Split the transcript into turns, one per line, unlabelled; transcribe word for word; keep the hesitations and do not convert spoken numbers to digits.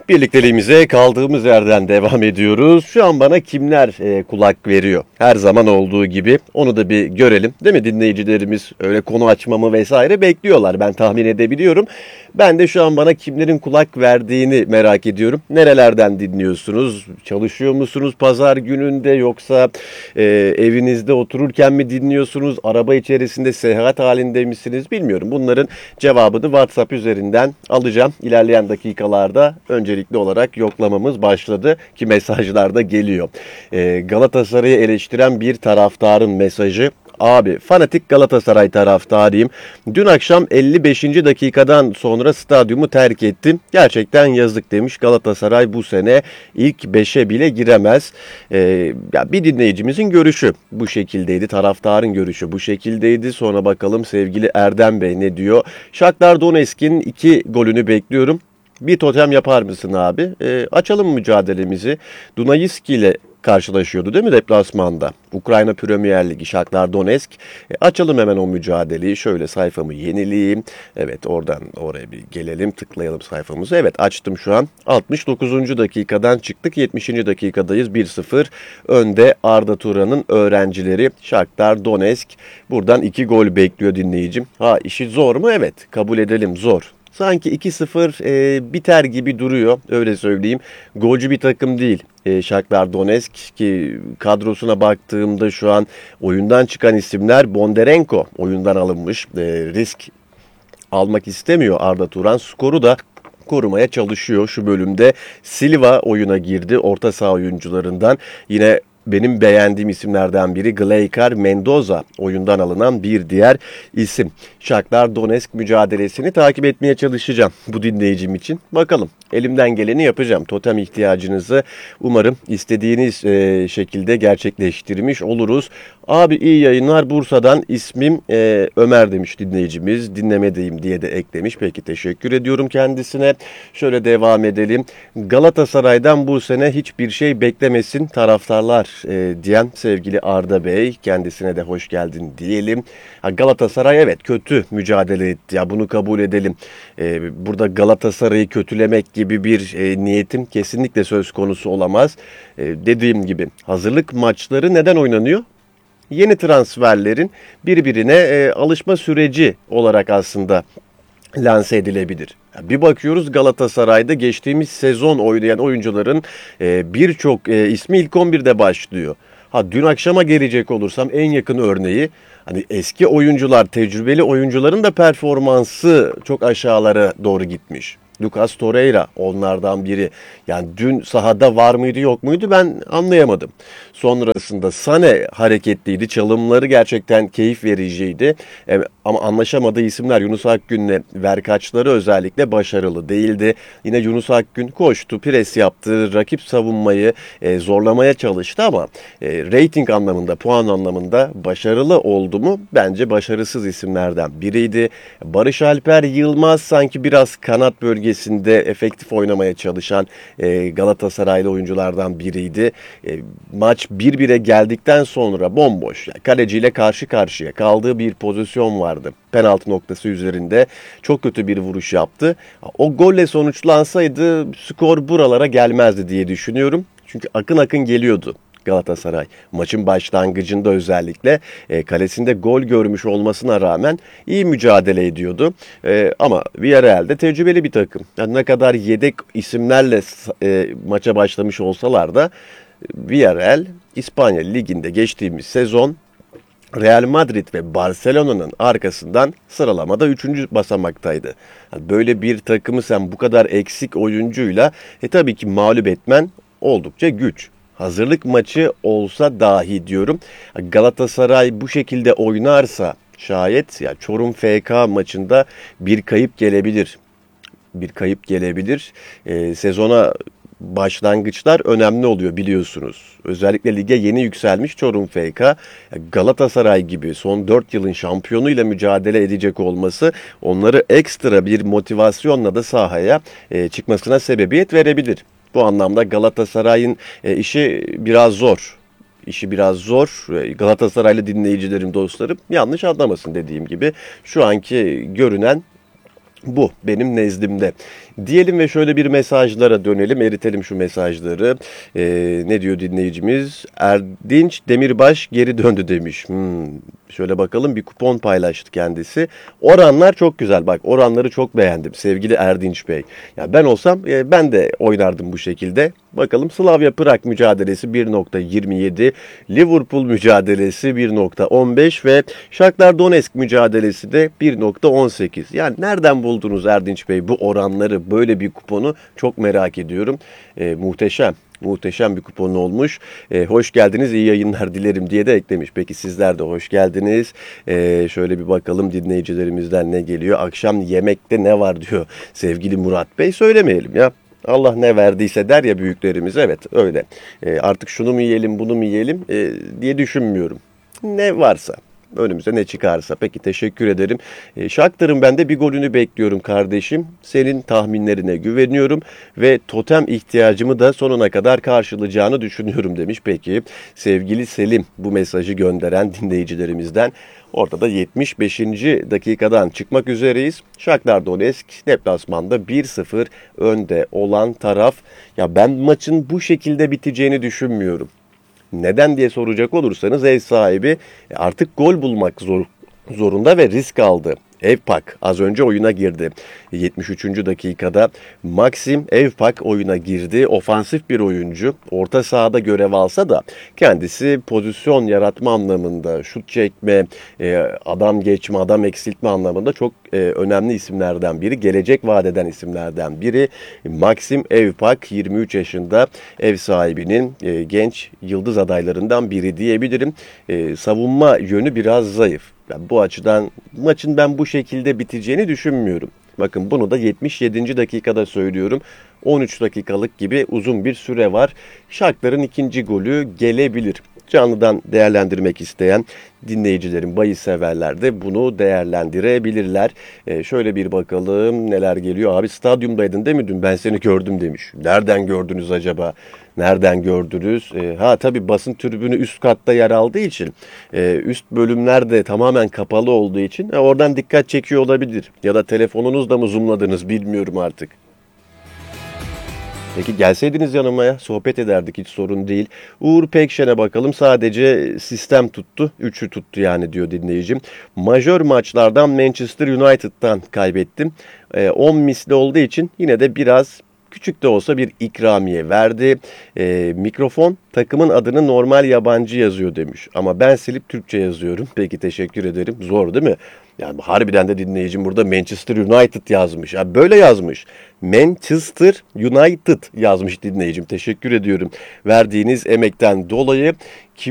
Birlikteliğimize kaldığımız yerden devam ediyoruz. Şu an bana kimler e, kulak veriyor? Her zaman olduğu gibi onu da bir görelim. Değil mi, dinleyicilerimiz öyle konu açmamı vesaire bekliyorlar. Ben tahmin edebiliyorum. Ben de şu an bana kimlerin kulak verdiğini merak ediyorum. Nerelerden dinliyorsunuz? Çalışıyor musunuz pazar gününde, yoksa e, evinizde otururken mi dinliyorsunuz? Araba içerisinde seyahat halinde misiniz bilmiyorum. Bunların cevabını WhatsApp üzerinden alacağım. İlerleyen dakikalarda öncelikli olarak yoklamamız başladı ki mesajlar da geliyor. E, Galatasaray'ı eleştiren bir taraftarın mesajı. Abi fanatik Galatasaray taraftarıyım. Dün akşam elli beşinci dakikadan sonra stadyumu terk ettim. Gerçekten yazık demiş. Galatasaray bu sene ilk beşe bile giremez. Ee, ya bir dinleyicimizin görüşü bu şekildeydi. Taraftarın görüşü bu şekildeydi. Sonra bakalım sevgili Erdem Bey ne diyor? Shakhtar Donetsk'in iki golünü bekliyorum. Bir totem yapar mısın abi? E, açalım mücadelemizi. Dunayski ile karşılaşıyordu değil mi deplasmanda? Ukrayna Premier Ligi, Shakhtar Donetsk. E, açalım hemen o mücadeleyi. Şöyle sayfamı yenileyeyim. Evet, oradan oraya bir gelelim. Tıklayalım sayfamızı. Evet, açtım şu an. altmış dokuzuncu dakikadan çıktık. yetmişinci dakikadayız. bir sıfır önde Arda Turan'ın öğrencileri. Shakhtar Donetsk. Buradan iki gol bekliyor dinleyicim. Ha, işi zor mu? Evet, kabul edelim, zor. Sanki iki sıfır e, biter gibi duruyor, öyle söyleyeyim. Golcü bir takım değil e, Shakhtar Donetsk, ki kadrosuna baktığımda şu an oyundan çıkan isimler: Bondarenko oyundan alınmış, e, risk almak istemiyor Arda Turan, skoru da korumaya çalışıyor şu bölümde. Silva oyuna girdi, orta saha oyuncularından. Yine benim beğendiğim isimlerden biri Gleyker Mendoza, oyundan alınan bir diğer isim. Shakhtar Donetsk mücadelesini takip etmeye çalışacağım bu dinleyicim için. Bakalım, elimden geleni yapacağım. Totem ihtiyacınızı umarım istediğiniz e, şekilde gerçekleştirmiş oluruz. Abi iyi yayınlar, Bursa'dan ismim e, Ömer demiş dinleyicimiz. Dinlemedeyim diye de eklemiş. Peki, teşekkür ediyorum kendisine. Şöyle devam edelim. Galatasaray'dan bu sene hiçbir şey beklemesin taraftarlar e, diyen sevgili Arda Bey. Kendisine de hoş geldin diyelim. Ha, Galatasaray evet kötü mücadele etti. Ya bunu kabul edelim. E, burada Galatasaray'ı kötülemek gibi bir e, niyetim kesinlikle söz konusu olamaz. E, dediğim gibi hazırlık maçları neden oynanıyor? Yeni transferlerin birbirine e, alışma süreci olarak aslında lanse edilebilir. Bir bakıyoruz, Galatasaray'da geçtiğimiz sezon oynayan oyuncuların e, birçok e, ismi ilk on birde başlıyor. Ha, dün akşama gelecek olursam en yakın örneği, hani eski oyuncular, tecrübeli oyuncuların da performansı çok aşağılara doğru gitmiş. Lucas Torreira onlardan biri. Yani dün sahada var mıydı yok muydu ben anlayamadım. Sonrasında Sane hareketliydi. Çalımları gerçekten keyif vericiydi. E, ama anlaşamadığı isimler Yunus Akgün'le Verkaçları özellikle başarılı değildi. Yine Yunus Akgün koştu, pres yaptı, rakip savunmayı e, zorlamaya çalıştı ama e, rating anlamında, puan anlamında başarılı oldu mu? Bence başarısız isimlerden biriydi. Barış Alper Yılmaz sanki biraz kanat bölgesinde efektif oynamaya çalışan e, Galatasaraylı oyunculardan biriydi. E, maç bir bire geldikten sonra bomboş, yani kaleciyle karşı karşıya kaldığı bir pozisyon vardı. Penaltı noktası üzerinde çok kötü bir vuruş yaptı. O golle sonuçlansaydı skor buralara gelmezdi diye düşünüyorum. Çünkü akın akın geliyordu Galatasaray. Maçın başlangıcında özellikle e, kalesinde gol görmüş olmasına rağmen iyi mücadele ediyordu. E, ama Villarreal'de tecrübeli bir takım. Yani ne kadar yedek isimlerle e, maça başlamış olsalar da Villarreal İspanya Ligi'nde geçtiğimiz sezon Real Madrid ve Barcelona'nın arkasından sıralamada üçüncü basamaktaydı. Yani böyle bir takımı sen bu kadar eksik oyuncuyla e, tabii ki mağlup etmen oldukça güç. Hazırlık maçı olsa dahi diyorum, Galatasaray bu şekilde oynarsa şayet ya Çorum F K maçında bir kayıp gelebilir. Bir kayıp gelebilir. E, sezona başlangıçlar önemli oluyor biliyorsunuz. Özellikle lige yeni yükselmiş Çorum F K, Galatasaray gibi son dört yılın şampiyonuyla mücadele edecek olması onları ekstra bir motivasyonla da sahaya e, çıkmasına sebebiyet verebilir. Bu anlamda Galatasaray'ın e, işi biraz zor. İşi biraz zor. Galatasaraylı dinleyicilerim, dostlarım yanlış anlamasın dediğim gibi. Şu anki görünen bu benim nezdimde. Diyelim ve şöyle bir mesajlara dönelim, eritelim şu mesajları. Ee, ne diyor dinleyicimiz? Erdinç Demirbaş geri döndü demiş. Hmm, şöyle bakalım, bir kupon paylaştı kendisi. Oranlar çok güzel, bak oranları çok beğendim sevgili Erdinç Bey. Ya ben olsam e, ben de oynardım bu şekilde. Bakalım, Slavia Prag mücadelesi bir nokta yirmi yedi, Liverpool mücadelesi bir nokta on beş ve Shakhtar Donetsk mücadelesi de bir nokta on sekiz. Yani nereden buldunuz Erdinç Bey bu oranları, böyle bir kuponu? Çok merak ediyorum. E, muhteşem. Muhteşem bir kupon olmuş. E, hoş geldiniz, iyi yayınlar dilerim diye de eklemiş. Peki sizler de hoş geldiniz. E, şöyle bir bakalım dinleyicilerimizden ne geliyor. Akşam yemekte ne var diyor sevgili Murat Bey. Söylemeyelim ya. Allah ne verdiyse der ya büyüklerimiz. Evet öyle. E, artık şunu mu yiyelim, bunu mu yiyelim e, diye düşünmüyorum. Ne varsa. Önümüze ne çıkarsa. Peki, teşekkür ederim. E, Shakhtar'ın ben de bir golünü bekliyorum kardeşim. Senin tahminlerine güveniyorum ve totem ihtiyacımı da sonuna kadar karşılayacağını düşünüyorum demiş. Peki sevgili Selim, bu mesajı gönderen dinleyicilerimizden. Orada da yetmiş beşinci dakikadan çıkmak üzereyiz. Shakhtar Donetsk deplasmanda bir sıfır önde olan taraf. Ya ben maçın bu şekilde biteceğini düşünmüyorum. Neden diye soracak olursanız, ev sahibi artık gol bulmak zor, zorunda ve risk aldı. Evpak az önce oyuna girdi. yetmiş üçüncü dakikada Maxim Evpak oyuna girdi. Ofansif bir oyuncu. Orta sahada görev alsa da kendisi pozisyon yaratma anlamında, şut çekme, adam geçme, adam eksiltme anlamında çok önemli isimlerden biri. Gelecek vaat eden isimlerden biri. Maxim Evpak yirmi üç yaşında, ev sahibinin genç yıldız adaylarından biri diyebilirim. Savunma yönü biraz zayıf. Yani bu açıdan maçın ben bu şekilde biteceğini düşünmüyorum. Bakın, bunu da yetmiş yedinci dakikada söylüyorum. on üç dakikalık gibi uzun bir süre var. Shakhtar'ın ikinci golü gelebilir. Canlıdan değerlendirmek isteyen dinleyicilerin, bahis severler de bunu değerlendirebilirler. Ee, şöyle bir bakalım neler geliyor. Abi stadyumdaydın değil mi dün? Ben seni gördüm demiş. Nereden gördünüz acaba? Nereden gördünüz? Ee, ha tabii, basın tribünü üst katta yer aldığı için, e, üst bölümler de tamamen kapalı olduğu için e, oradan dikkat çekiyor olabilir. Ya da telefonunuzda mı zoomladınız bilmiyorum artık. Peki gelseydiniz yanıma ya, sohbet ederdik, hiç sorun değil. Uğur Pekşen'e bakalım, sadece sistem tuttu. Üçü tuttu yani diyor dinleyicim. Majör maçlardan Manchester United'dan kaybettim. E, on misli olduğu için yine de biraz küçük de olsa bir ikramiye verdi. E, mikrofon takımın adını normal yabancı yazıyor demiş. Ama ben silip Türkçe yazıyorum. Peki, teşekkür ederim. Zor değil mi? Yani harbiden de dinleyicim burada Manchester United yazmış. Yani böyle yazmış. Manchester United yazmış dinleyicim. Teşekkür ediyorum verdiğiniz emekten dolayı.